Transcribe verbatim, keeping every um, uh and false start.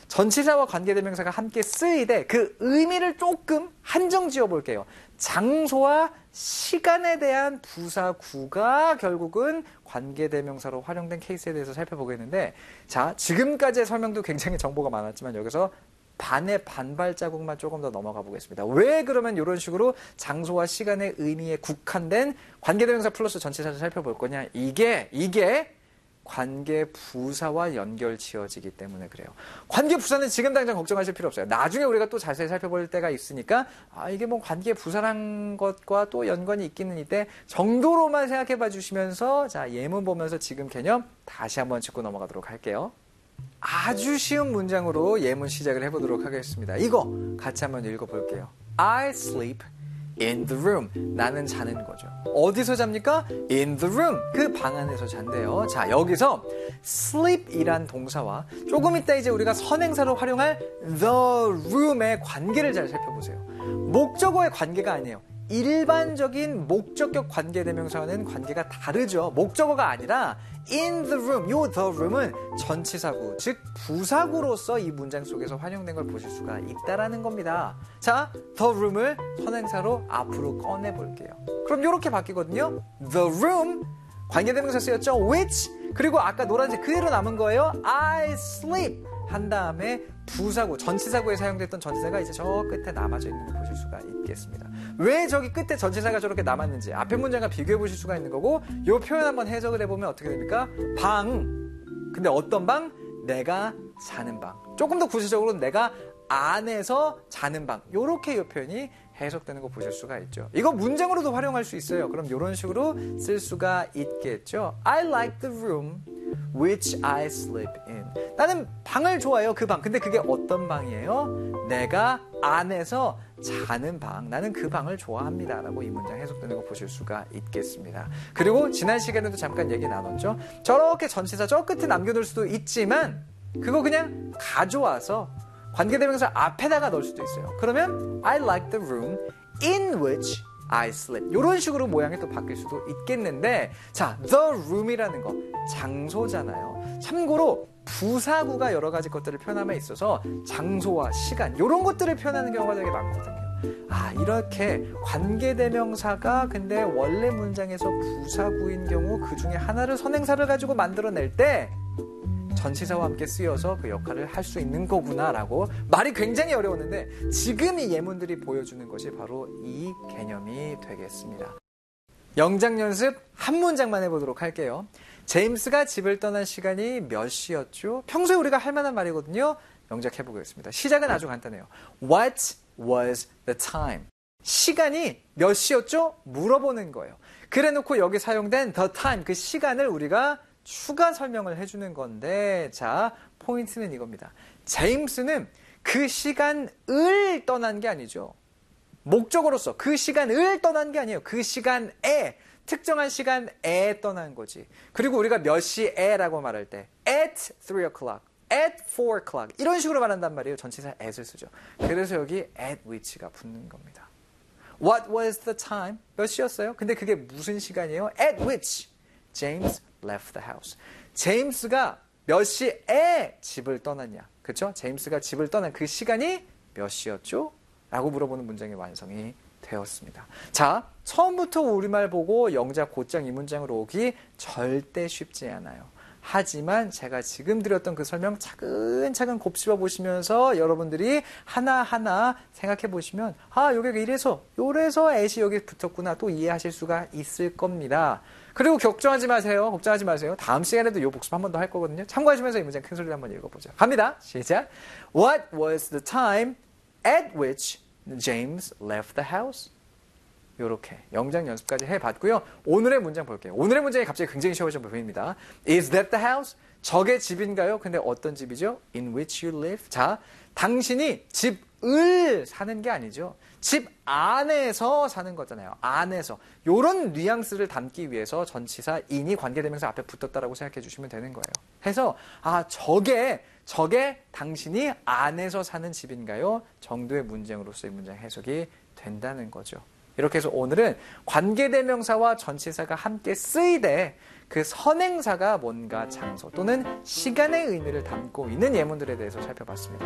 전치사와 관계대명사가 함께 쓰이되 그 의미를 조금 한정 지어볼게요. 장소와 시간에 대한 부사구가 결국은 관계대명사로 활용된 케이스에 대해서 살펴보겠는데, 자, 지금까지의 설명도 굉장히 정보가 많았지만 여기서 반의 반발자국만 조금 더 넘어가 보겠습니다. 왜 그러면 이런 식으로 장소와 시간의 의미에 국한된 관계대명사 플러스 전치사를 살펴볼 거냐? 이게 이게 관계부사와 연결 지어지기 때문에 그래요. 관계부사는 지금 당장 걱정하실 필요 없어요. 나중에 우리가 또 자세히 살펴볼 때가 있으니까 아 이게 뭐 관계부사란 것과 또 연관이 있기는 이때 정도로만 생각해 봐 주시면서 자 예문 보면서 지금 개념 다시 한번 짚고 넘어가도록 할게요. 아주 쉬운 문장으로 예문 시작을 해보도록 하겠습니다. 이거 같이 한번 읽어볼게요. I sleep in the room. 나는 자는 거죠. 어디서 잡니까? in the room. 그 방 안에서 잔대요. 자, 여기서 sleep이란 동사와 조금 이따 이제 우리가 선행사로 활용할 the room의 관계를 잘 살펴보세요. 목적어의 관계가 아니에요. 일반적인 목적격 관계대명사와는 관계가 다르죠. 목적어가 아니라 in the room, 요 the room은 전치사구, 즉 부사구로서 이 문장 속에서 활용된 걸 보실 수가 있다라는 겁니다. 자, the room을 선행사로 앞으로 꺼내볼게요. 그럼 요렇게 바뀌거든요. the room, 관계대명사 쓰였죠. which, 그리고 아까 노란색 그대로 남은 거예요. I sleep 한 다음에 부사구, 전치사구에 사용됐던 전치사가 이제 저 끝에 남아져 있는 거 보실 수가 있겠습니다. 왜 저기 끝에 전치사가 저렇게 남았는지 앞에 문장과 비교해 보실 수가 있는 거고, 이 표현 한번 해석을 해보면 어떻게 됩니까? 방. 근데 어떤 방? 내가 자는 방. 조금 더 구체적으로 내가 안에서 자는 방. 요렇게 이 표현이 해석되는 거 보실 수가 있죠. 이거 문장으로도 활용할 수 있어요. 그럼 이런 식으로 쓸 수가 있겠죠. I like the room which I sleep in. 나는 방을 좋아해요. 그 방. 근데 그게 어떤 방이에요? 내가 안에서 자는 방. 나는 그 방을 좋아합니다. 라고 이 문장 해석되는 거 보실 수가 있겠습니다. 그리고 지난 시간에도 잠깐 얘기 나눴죠. 저렇게 전치사 저 끝에 남겨둘 수도 있지만 그거 그냥 가져와서 관계대명사 앞에다가 넣을 수도 있어요. 그러면 I like the room in which I sleep. 이런 식으로 모양이 또 바뀔 수도 있겠는데, 자, the room이라는 거 장소잖아요. 참고로 부사구가 여러 가지 것들을 표현함에 있어서 장소와 시간 이런 것들을 표현하는 경우가 되게 많거든요. 아, 이렇게 관계대명사가 근데 원래 문장에서 부사구인 경우 그 중에 하나를 선행사를 가지고 만들어낼 때 전치사와 함께 쓰여서 그 역할을 할 수 있는 거구나라고. 말이 굉장히 어려웠는데 지금 이 예문들이 보여주는 것이 바로 이 개념이 되겠습니다. 영작 연습 한 문장만 해보도록 할게요. 제임스가 집을 떠난 시간이 몇 시였죠? 평소에 우리가 할 만한 말이거든요. 영작 해보겠습니다. 시작은 아주 간단해요. What was the time? 시간이 몇 시였죠? 물어보는 거예요. 그래놓고 여기 사용된 the time, 그 시간을 우리가 추가 설명을 해주는 건데, 자, 포인트는 이겁니다. 제임스는 그 시간을 떠난 게 아니죠. 목적으로서 그 시간을 떠난 게 아니에요. 그 시간에, 특정한 시간에 떠난 거지. 그리고 우리가 몇 시에라고 말할 때 at three o'clock, at four o'clock 이런 식으로 말한단 말이에요. 전치사 at을 쓰죠. 그래서 여기 at which가 붙는 겁니다. What was the time? 몇 시였어요? 근데 그게 무슨 시간이에요? At which James left the house. 제임스가 몇 시에 집을 떠났냐? 그렇죠? 제임스가 집을 떠난 그 시간이 몇 시였죠? 라고 물어보는 문장이 완성이 되었습니다. 자, 처음부터 우리말 보고 영작 곧장 이 문장으로 오기 절대 쉽지 않아요. 하지만 제가 지금 드렸던 그 설명 차근차근 곱씹어 보시면서 여러분들이 하나하나 생각해 보시면 아, 여기가 이래서 요래서 at이 여기 붙었구나 또 이해하실 수가 있을 겁니다. 그리고 걱정하지 마세요. 걱정하지 마세요. 다음 시간에도 이 복습 한 번 더 할 거거든요. 참고하시면서 이 문장 큰 소리로 한번 읽어보죠. 갑니다. 시작. What was the time at which James left the house? 이렇게 영작 연습까지 해봤고요. 오늘의 문장 볼게요. 오늘의 문장이 갑자기 굉장히 쉬워져 보입니다. Is that the house? 저게 집인가요? 근데 어떤 집이죠? In which you live? 자, 당신이 집을 사는 게 아니죠. 집 안에서 사는 거잖아요. 안에서. 이런 뉘앙스를 담기 위해서 전치사 in이 관계대명사 앞에 붙었다라고 생각해 주시면 되는 거예요. 해서 아, 저게 저게 당신이 안에서 사는 집인가요? 정도의 문장으로서 이 문장 해석이 된다는 거죠. 이렇게 해서 오늘은 관계대명사와 전치사가 함께 쓰이되 그 선행사가 뭔가 장소 또는 시간의 의미를 담고 있는 예문들에 대해서 살펴봤습니다.